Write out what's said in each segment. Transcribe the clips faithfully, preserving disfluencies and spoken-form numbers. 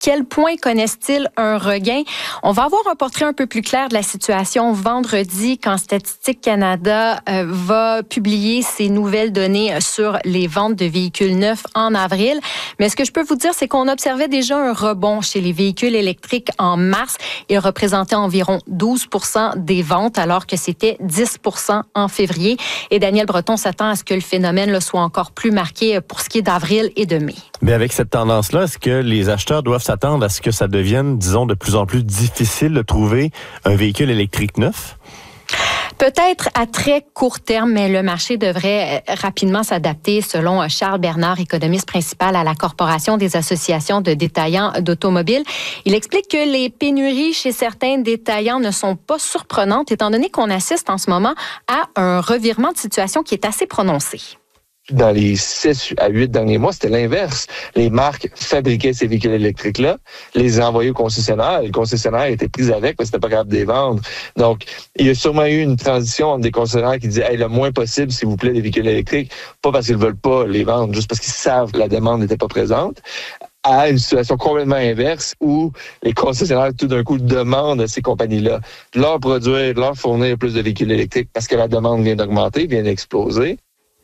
quel point connaissent-ils un regain? On va avoir un portrait un peu plus clair de la situation vendredi quand Statistique Canada euh, va publier ses nouvelles données sur les ventes de véhicules neufs en avril. Mais ce que je peux vous dire, c'est qu'on observait déjà un rebond chez les véhicules électriques en mars. Il représentait environ douze pour cent des ventes alors que c'était dix pour cent en février. Et Daniel Breton s'attend à ce que le phénomène là, soit encore plus marqué pour ce qui est d'avril et de mai. Mais avec cette tendance-là, est-ce que les acheteurs doivent s'attendre à ce que ça devienne, disons, de plus en plus difficile de trouver un véhicule électrique neuf? Peut-être à très court terme, mais le marché devrait rapidement s'adapter, selon Charles Bernard, économiste principal à la Corporation des associations de détaillants d'automobiles. Il explique que les pénuries chez certains détaillants ne sont pas surprenantes, étant donné qu'on assiste en ce moment à un revirement de situation qui est assez prononcé. Dans les six à huit derniers mois, c'était l'inverse. Les marques fabriquaient ces véhicules électriques-là, les envoyaient au concessionnaire. Le concessionnaire était pris avec parce que c'était pas capable de les vendre. Donc, il y a sûrement eu une transition entre des concessionnaires qui disaient hey, « le moins possible, s'il vous plaît, des véhicules électriques », pas parce qu'ils veulent pas les vendre, juste parce qu'ils savent que la demande n'était pas présente, à une situation complètement inverse où les concessionnaires, tout d'un coup, demandent à ces compagnies-là de leur produire, de leur fournir plus de véhicules électriques parce que la demande vient d'augmenter, vient d'exploser.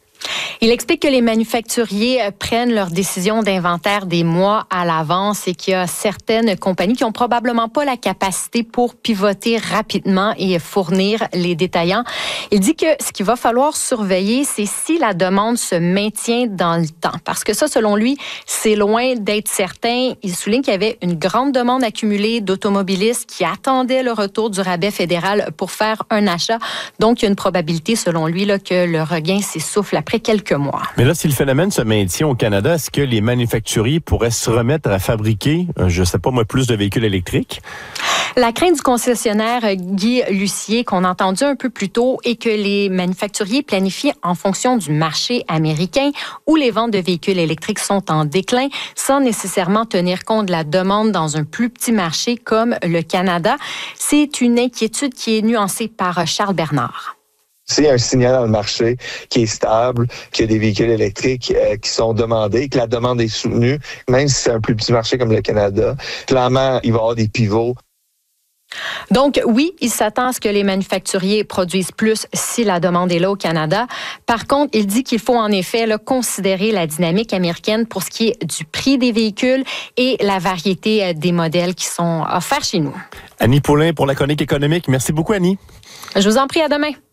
Il explique que les manufacturiers prennent leurs décisions d'inventaire des mois à l'avance et qu'il y a certaines compagnies qui ont probablement pas la capacité pour pivoter rapidement et fournir les détaillants. Il dit que ce qu'il va falloir surveiller, c'est si la demande se maintient dans le temps. Parce que ça, selon lui, c'est loin d'être certain. Il souligne qu'il y avait une grande demande accumulée d'automobilistes qui attendaient le retour du rabais fédéral pour faire un achat. Donc, il y a une probabilité, selon lui, là, que le regain s'essouffle après quelques mois. Mais là, si le phénomène se maintient au Canada, est-ce que les manufacturiers pourraient se remettre à fabriquer, je ne sais pas moi, plus de véhicules électriques? La crainte du concessionnaire Guy Lucier, qu'on a entendu un peu plus tôt, est que les manufacturiers planifient en fonction du marché américain où les ventes de véhicules électriques sont en déclin, sans nécessairement tenir compte de la demande dans un plus petit marché comme le Canada. C'est une inquiétude qui est nuancée par Charles Bernard. C'est un signal dans le marché qui est stable, qu'il y a des véhicules électriques euh, qui sont demandés, que la demande est soutenue, même si c'est un plus petit marché comme le Canada. Clairement, il va y avoir des pivots. Donc, oui, il s'attend à ce que les manufacturiers produisent plus si la demande est là au Canada. Par contre, il dit qu'il faut en effet là, considérer la dynamique américaine pour ce qui est du prix des véhicules et la variété des modèles qui sont offerts chez nous. Annie Paulin pour la chronique économique. Merci beaucoup, Annie. Je vous en prie, à demain.